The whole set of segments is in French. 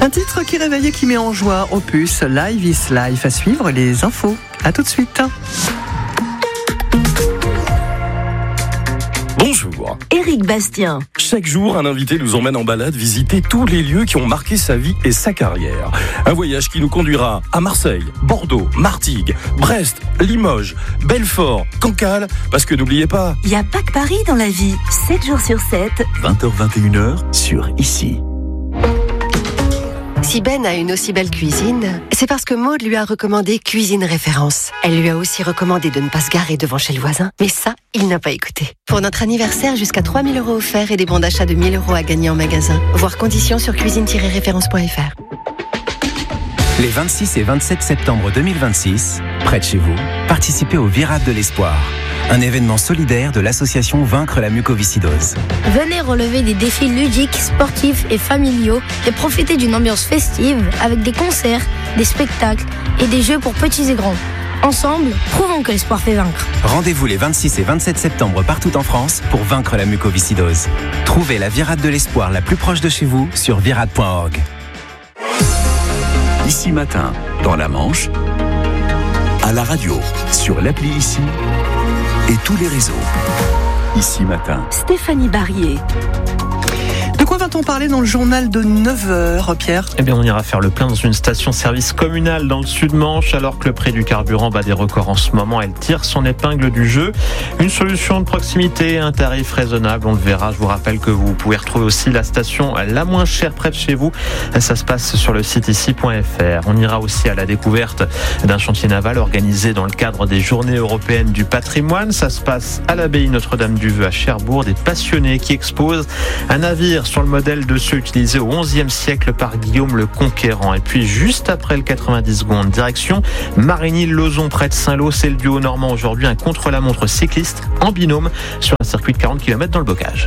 Un titre qui réveille et qui met en joie. Opus, Live is Life. À suivre les infos. À tout de suite. Bonjour. Éric Bastien. Chaque jour, un invité nous emmène en balade visiter tous les lieux qui ont marqué sa vie et sa carrière. Un voyage qui nous conduira à Marseille, Bordeaux, Martigues, Brest, Limoges, Belfort, Cancale, parce que n'oubliez pas... Il n'y a pas que Paris dans la vie. 7 jours sur 7. 20h-21h sur Ici. Si Ben a une aussi belle cuisine, c'est parce que Maud lui a recommandé Cuisine Référence. Elle lui a aussi recommandé de ne pas se garer devant chez le voisin. Mais ça, il n'a pas écouté. Pour notre anniversaire, jusqu'à 3 000 € offerts et des bons d'achat de 1 000 € à gagner en magasin. Voir conditions sur cuisine-référence.fr. Les 26 et 27 septembre 2026, près de chez vous, participez au Virade de l'Espoir, un événement solidaire de l'association Vaincre la mucoviscidose. Venez relever des défis ludiques, sportifs et familiaux et profiter d'une ambiance festive avec des concerts, des spectacles et des jeux pour petits et grands. Ensemble, prouvons que l'espoir fait vaincre. Rendez-vous les 26 et 27 septembre partout en France pour vaincre la mucoviscidose. Trouvez la Virade de l'Espoir la plus proche de chez vous sur virade.org. Ici Matin, dans la Manche, à la radio, sur l'appli Ici et tous les réseaux. Ici Matin. Stéphanie Barrier. De quoi va-t-on parler dans le journal de 9h, Pierre ? Eh bien, on ira faire le plein dans une station-service communale dans le Sud-Manche, alors que le prix du carburant bat des records en ce moment. Elle tire son épingle du jeu. Une solution de proximité, un tarif raisonnable, on le verra. Je vous rappelle que vous pouvez retrouver aussi la station la moins chère près de chez vous. Ça se passe sur le site ici.fr. On ira aussi à la découverte d'un chantier naval organisé dans le cadre des Journées européennes du patrimoine. Ça se passe à l'abbaye Notre-Dame-du-Veu à Cherbourg. Des passionnés qui exposent un navire sur le modèle de ceux utilisés au XIe siècle par Guillaume le Conquérant. Et puis juste après le 90 secondes, direction Marigny-Lauzon près de Saint-Lô. C'est le duo normand aujourd'hui, un contre-la-montre cycliste en binôme sur un circuit de 40 km dans le bocage.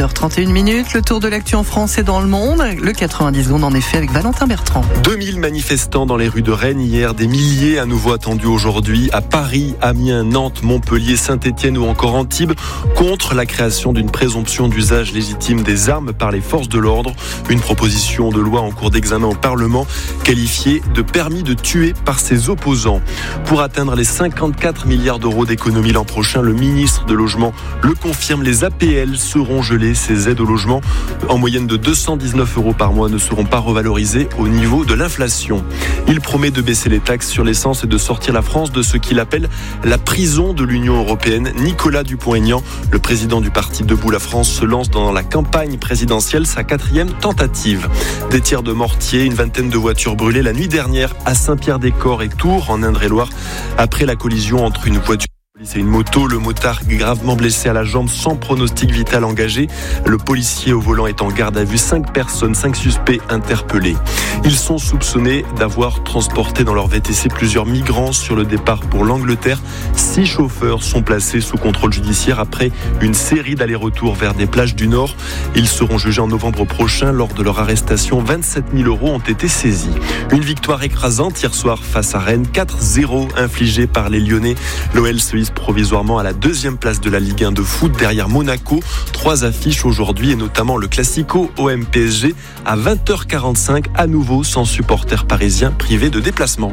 8h31, le tour de l'actu en France et dans le monde. Le 90 secondes en effet avec Valentin Bertrand. 2000 manifestants dans les rues de Rennes hier, des milliers à nouveau attendus aujourd'hui à Paris, Amiens, Nantes, Montpellier, Saint-Étienne ou encore Antibes contre la création d'une présomption d'usage légitime des armes par les forces de l'ordre. Une proposition de loi en cours d'examen au Parlement qualifiée de permis de tuer par ses opposants. Pour atteindre les 54 milliards d'euros d'économie l'an prochain, le ministre de Logement le confirme, les APL seront gelées. Ces aides au logement en moyenne de 219 € par mois ne seront pas revalorisées au niveau de l'inflation. Il promet de baisser les taxes sur l'essence et de sortir la France de ce qu'il appelle la prison de l'Union européenne. Nicolas Dupont-Aignan, le président du parti Debout la France, se lance dans la campagne présidentielle, sa 4e tentative. Des tirs de mortier, une vingtaine de voitures brûlées la nuit dernière à Saint-Pierre-des-Corps et Tours en Indre-et-Loire après la collision entre une voiture et une moto. Le motard gravement blessé à la jambe sans pronostic vital engagé. Le policier au volant est en garde à vue. 5 personnes, 5 suspects interpellés. Ils sont soupçonnés d'avoir transporté dans leur VTC plusieurs migrants sur le départ pour l'Angleterre. 6 chauffeurs sont placés sous contrôle judiciaire après une série d'allers-retours vers des plages du Nord. Ils seront jugés en novembre prochain. Lors de leur arrestation, 27 000 € ont été saisis. Une victoire écrasante hier soir face à Rennes. 4-0 infligé par les Lyonnais. L'OL se hisse provisoirement à la 2e place de la Ligue 1 de foot derrière Monaco. 3 affiches aujourd'hui et notamment le Classico OM-PSG à 20h45, à nouveau sans supporters parisiens privés de déplacement.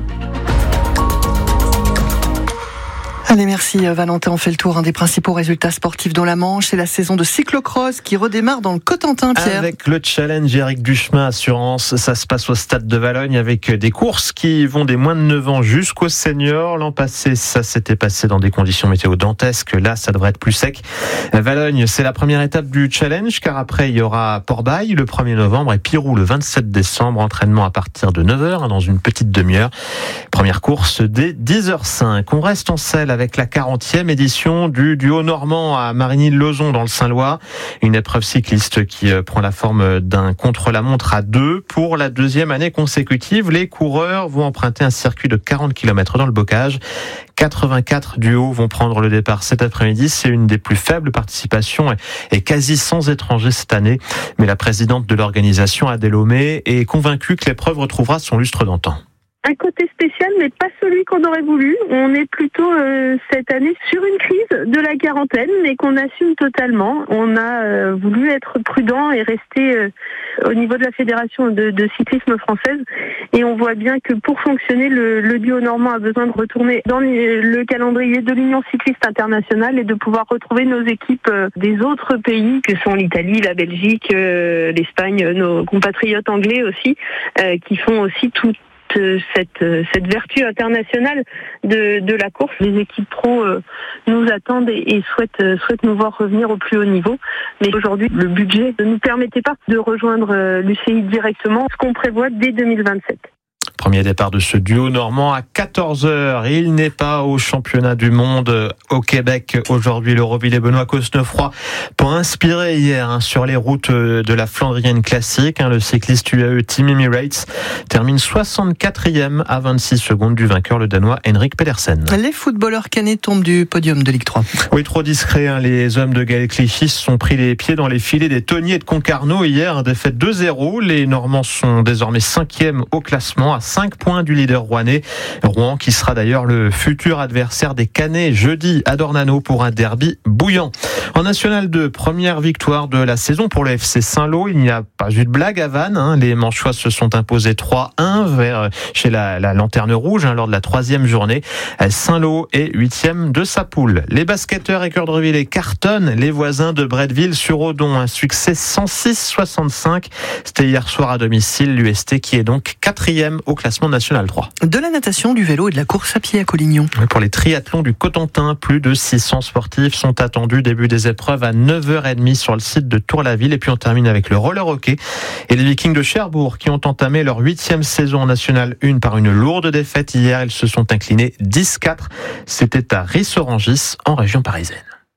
Allez, merci Valentin. On fait le tour des principaux résultats sportifs dans la Manche. C'est la saison de cyclocross qui redémarre dans le Cotentin, Pierre. Avec le challenge Eric Duchemin Assurance, ça se passe au stade de Valogne avec des courses qui vont des moins de 9 ans jusqu'aux seniors. L'an passé, ça s'était passé dans des conditions météo dantesques. Là, ça devrait être plus sec. Valogne, c'est la première étape du challenge, car après, il y aura Port-Bail le 1er novembre et Pirou le 27 décembre. Entraînement à partir de 9h, dans une petite demi-heure. Première course dès 10h05. On reste en selle avec la 40e édition du duo normand à Marigny-Lauzon dans le Saint-Lois. Une épreuve cycliste qui prend la forme d'un contre-la-montre à 2. Pour la 2e année consécutive, les coureurs vont emprunter un circuit de 40 km dans le bocage. 84 duos vont prendre le départ cet après-midi. C'est une des plus faibles participations et quasi sans étrangers cette année. Mais la présidente de l'organisation, Adèle Homé, est convaincue que l'épreuve retrouvera son lustre d'antan. Un côté spécial, mais pas celui qu'on aurait voulu. On est plutôt cette année sur une crise de la quarantaine, mais qu'on assume totalement. On a voulu être prudent et rester au niveau de la fédération de cyclisme française. Et on voit bien que pour fonctionner, le duo normand a besoin de retourner dans le calendrier de l'Union cycliste internationale et de pouvoir retrouver nos équipes des autres pays, que sont l'Italie, la Belgique, l'Espagne, nos compatriotes anglais aussi, qui font aussi toute cette vertu internationale de la course. Les équipes pro nous attendent et souhaitent nous voir revenir au plus haut niveau. Mais aujourd'hui, le budget ne nous permettait pas de rejoindre l'UCI directement, ce qu'on prévoit dès 2027. Premier départ de ce duo normand à 14h. Il n'est pas au championnat du monde au Québec aujourd'hui. Le Roville-et-Benoît Cosnefroy pour inspirer hier sur les routes de la Flandrienne classique. Le cycliste UAE Team Emirates termine 64e à 26 secondes du vainqueur, le Danois Henrik Pedersen. Les footballeurs canets tombent du podium de Ligue 3. Oui, trop discrets. Les hommes de Gaël Clichy se sont pris les pieds dans les filets des Tony et de Concarneau hier. Défaite 2-0. Les Normands sont désormais 5e au classement à 5 points du leader rouennais. Rouen qui sera d'ailleurs le futur adversaire des Canets jeudi à Dornano pour un derby bouillant. En National 2, première victoire de la saison pour le FC Saint-Lô. Il n'y a pas eu de blague à Vannes. Les Manchois se sont imposés 3-1 chez la Lanterne Rouge lors de la 3e journée. Saint-Lô est 8e de sa poule. Les basketteurs équeurdrevillais cartonnent les voisins de Bretteville-sur-Odon. Un succès 106-65. C'était hier soir à domicile. L'UST qui est donc 4e au classement national 3. De la natation, du vélo et de la course à pied à Collignon. Pour les triathlons du Cotentin, plus de 600 sportifs sont attendus. Début des épreuves à 9h30 sur le site de Tour-la-Ville. Et puis on termine avec le roller hockey et les Vikings de Cherbourg qui ont entamé leur 8e saison en National 1 par une lourde défaite. Hier, ils se sont inclinés 10-4. C'était à Ris-Orangis en région parisienne.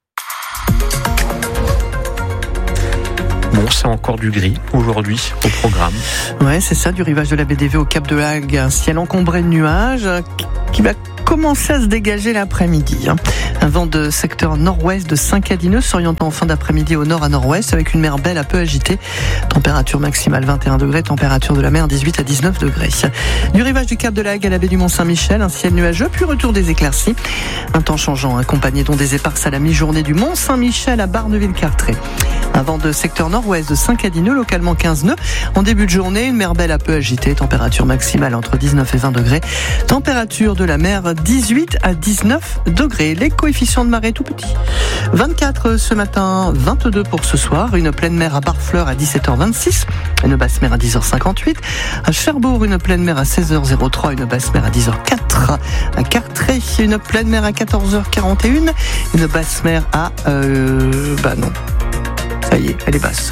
Bon, c'est encore du gris aujourd'hui au programme. Ouais, c'est ça, du rivage de la BDV au Cap de l'Agde, un ciel encombré de nuages qui va commencer à se dégager l'après-midi. Un vent de secteur nord-ouest de Saint-Cadineux s'orientant en fin d'après-midi au nord à nord-ouest avec une mer belle un peu agitée. Température maximale 21 degrés, température de la mer 18 à 19 degrés. Du rivage du Cap de l'Agde à la baie du Mont-Saint-Michel, un ciel nuageux, puis retour des éclaircies. Un temps changeant, accompagné donc des éparses à la mi-journée du Mont-Saint-Michel à Barneville-Cartré. Un vent de secteur nord-ouest de Saint-Cadineux, localement 15 nœuds. En début de journée, une mer belle un peu agitée, température maximale entre 19 et 20 degrés. Température de la mer 18 à 19 degrés. Les coefficients de marée tout petits. 24 ce matin, 22 pour ce soir. Une pleine mer à Barfleur à 17h26. Une basse mer à 10h58. À Cherbourg, une pleine mer à 16h03. Une basse mer à 10h04. À Cartré, une pleine mer à 14h41. Une basse mer à... non. Ça y est, elle est basse.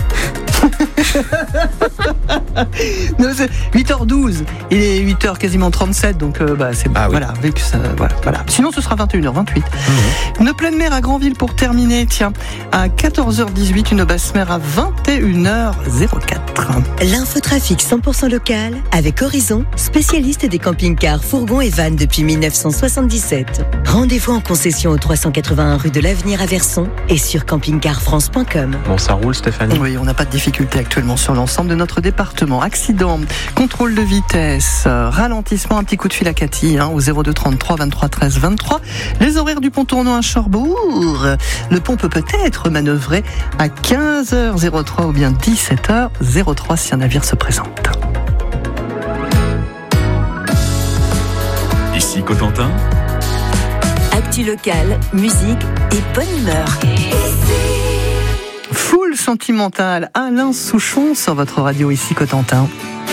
Non, 8h12, il est 8h quasiment 37, donc c'est bon. Voilà, avec ça, voilà. Sinon ce sera 21h28. Une pleine mer à Granville pour terminer, à 14h18, une basse mer à 21h04. L'infotrafic 100% local avec Horizon, spécialiste des camping-cars, fourgons et vannes depuis 1977. Rendez-vous en concession au 381 rue de l'Avenir à Verson et sur campingcarfrance.com. Bon, ça roule, Stéphanie? Oui, on n'a pas de difficulté actuellement sur l'ensemble de notre département. Accident, contrôle de vitesse, ralentissement, un petit coup de fil à Cathy au 02 33 23 13 23. Les horaires du pont tournant à Cherbourg. Le pont peut peut-être manœuvrer à 15h03 ou bien 17h03 si un navire se présente. Ici Cotentin. Actu local, musique et bonne humeur. Full sentimental, Alain Souchon sur votre radio ici Cotentin.